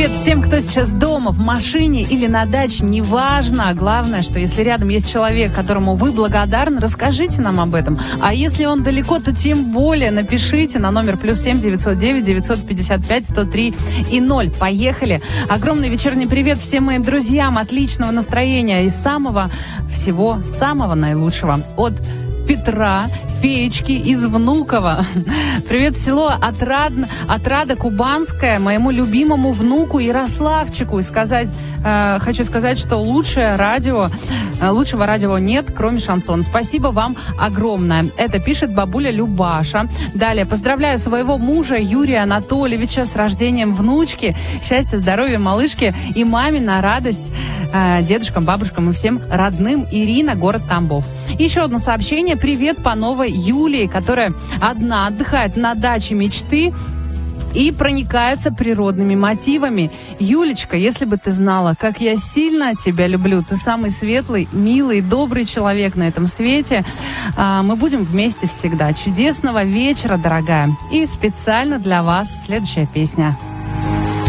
привет всем, кто сейчас дома, в машине или на даче, неважно. Главное, что если рядом есть человек, которому вы благодарны, расскажите нам об этом. А если он далеко, то тем более напишите на номер +7 909 955 103 и 0. Поехали! Огромный вечерний привет всем моим друзьям, отличного настроения и всего самого наилучшего. От Петра, Феечки из Внуково. Привет в село Отрада Кубанская, моему любимому внуку Ярославчику. И хочу сказать, что лучшего радио нет, кроме шансона. Спасибо вам огромное. Это пишет бабуля Любаша. Далее, поздравляю своего мужа Юрия Анатольевича с рождением внучки. Счастья, здоровья, малышки и маме на радость, дедушкам, бабушкам и всем родным. Ирина, город Тамбов. Еще одно сообщение. Привет по новой Юлии, которая одна отдыхает на даче мечты и проникается природными мотивами. Юлечка, если бы ты знала, как я сильно тебя люблю, ты самый светлый, милый, добрый человек на этом свете. Мы будем вместе всегда. Чудесного вечера, дорогая. И специально для вас следующая песня.